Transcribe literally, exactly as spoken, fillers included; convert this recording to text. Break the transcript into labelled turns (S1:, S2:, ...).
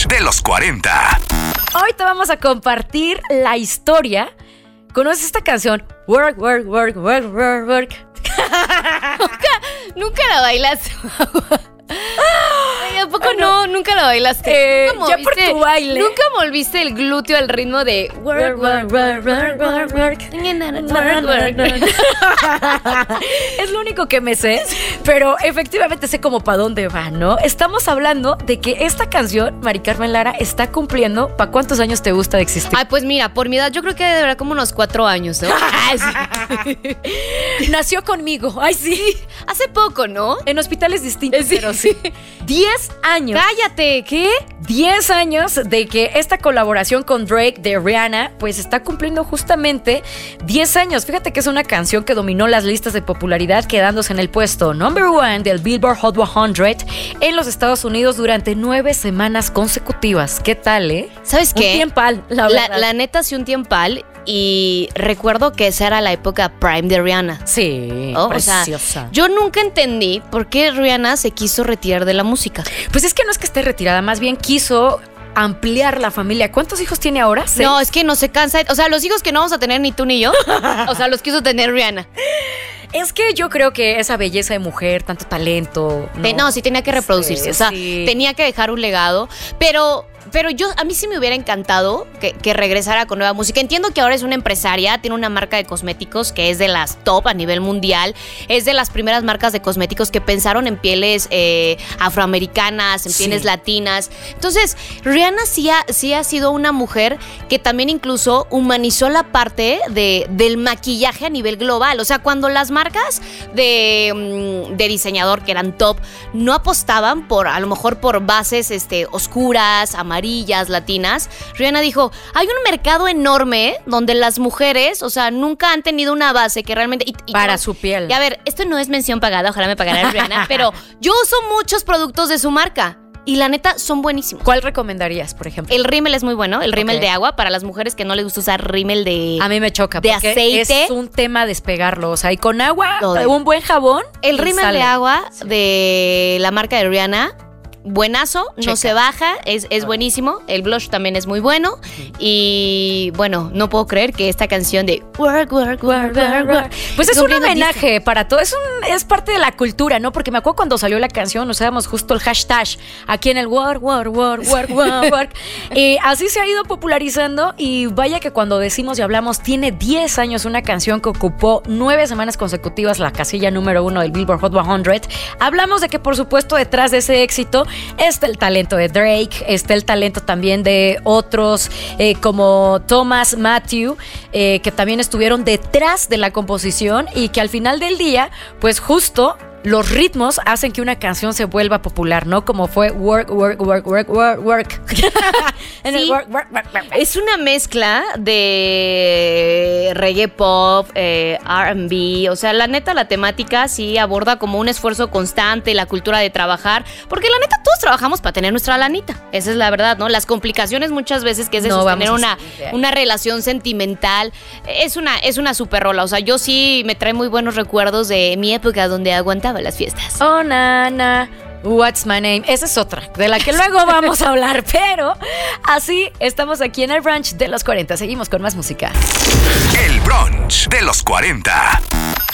S1: brunch de los cuarenta.
S2: Hoy te vamos a compartir la historia. ¿Conoces esta canción? Work, work, work, work, work, work.
S3: Nunca, nunca la bailaste. Ay, ¿a poco no? Nunca la bailaste.
S2: Eh,
S3: ¿Nunca
S2: ya por tu baile.
S3: Nunca volviste el glúteo al ritmo de work, work, work, work, work, work.
S2: Es lo único que me sé, pero efectivamente sé como para dónde va, ¿no? Estamos hablando de que esta canción, Mari Carmen Lara, está cumpliendo. ¿Para cuántos años te gusta de existir?
S3: Ay, pues mira, por mi edad yo creo que debe durar como unos cuatro años, ¿no?
S2: Nació conmigo. Ay, sí.
S3: Hace poco, ¿no?
S2: En hospitales distintos,
S3: Sí.
S2: pero sí. Diez años.
S3: Cállate, ¿qué?
S2: diez años de que esta colaboración con Drake de Rihanna pues está cumpliendo justamente diez años. Fíjate que es una canción que dominó las listas de popularidad, quedándose en el puesto number one del Billboard Hot cien en los Estados Unidos durante nueve semanas consecutivas. ¿Qué tal, eh?
S3: ¿Sabes qué?
S2: Un tiempal, la
S3: La,
S2: verdad.
S3: la neta, sí, un tiempal. Y recuerdo que esa era la época prime de Rihanna.
S2: Sí,
S3: Oh,
S2: preciosa.
S3: O sea, yo nunca entendí por qué Rihanna se quiso retirar de la música.
S2: Pues es que no es que esté retirada, más bien quiso ampliar la familia. ¿Cuántos hijos tiene ahora? ¿Seis?
S3: No, es que no se cansa. O sea, los hijos que no vamos a tener ni tú ni yo, o sea, los quiso tener Rihanna.
S2: Es que yo creo que esa belleza de mujer, tanto talento.
S3: No, no sí tenía que reproducirse.
S2: Sí,
S3: o sea,
S2: sí.
S3: tenía que dejar un legado. Pero. Pero yo, a mí sí me hubiera encantado que, que regresara con nueva música. Entiendo que ahora es una empresaria, tiene una marca de cosméticos que es de las top a nivel mundial. Es de las primeras marcas de cosméticos que pensaron en pieles eh, afroamericanas, en pieles
S2: Sí.
S3: latinas. Entonces, Rihanna sí ha, sí ha sido una mujer que también incluso humanizó la parte de, del maquillaje a nivel global. O sea, cuando las marcas de, de diseñador que eran top no apostaban por, a lo mejor por bases este, oscuras, amarillas, amarillas, latinas, Rihanna dijo, hay un mercado enorme donde las mujeres, o sea, nunca han tenido una base que realmente... Y, y
S2: Para
S3: yo,
S2: su piel.
S3: Y a ver, esto no es mención pagada, ojalá me pagara Rihanna, pero yo uso muchos productos de su marca y la neta son buenísimos.
S2: ¿Cuál recomendarías, por ejemplo?
S3: El rímel es muy bueno, el rímel
S2: Ok.
S3: de agua, para las mujeres que no les gusta usar rímel de...
S2: A mí me choca.
S3: de
S2: porque
S3: aceite.
S2: Es un tema despegarlo. O sea, y con agua,
S3: Todo.
S2: un buen jabón.
S3: El
S2: y
S3: rímel
S2: sale.
S3: de agua de la marca de Rihanna, buenazo,
S2: Checa.
S3: no se baja, es, es buenísimo. El blush también es muy bueno. Y bueno, no puedo creer que esta canción de work, work, work, work, work.
S2: Pues es un
S3: cumpliendo diez
S2: homenaje para todo. Es, un, es parte de la cultura, ¿no? Porque me acuerdo cuando salió la canción, usábamos justo el hashtag aquí en el work, work, work, work, work, work. Y así se ha ido popularizando. Y vaya que cuando decimos y hablamos, tiene diez años una canción que ocupó nueve semanas consecutivas la casilla número uno del Billboard Hot cien. Hablamos de que, por supuesto, detrás de ese éxito está el talento de Drake, está el talento también de otros eh, como Thomas Matthew, eh, que también estuvieron detrás de la composición y que al final del día, pues justo los ritmos hacen que una canción se vuelva popular, ¿no? Como fue Work, Work, Work, Work, Work, Work. En el
S3: Sí.
S2: work, work, work, work.
S3: Es una mezcla de reggae pop, eh, R and B. O sea, la neta, la temática sí aborda como un esfuerzo constante, la cultura de trabajar. Porque la neta, todos trabajamos para tener nuestra lanita. Esa es la verdad, ¿no? Las complicaciones muchas veces que es de
S2: No
S3: sostener
S2: vamos a
S3: una,
S2: salir de ahí.
S3: una relación sentimental. Es una, es una super rola. O sea, yo sí me trae muy buenos recuerdos de mi época donde aguantaba las fiestas.
S2: Oh, nana. What's my name? Esa es otra, de la que luego vamos a hablar, pero así estamos aquí en el brunch de los cuarenta. Seguimos con más música.
S1: El brunch de los cuarenta.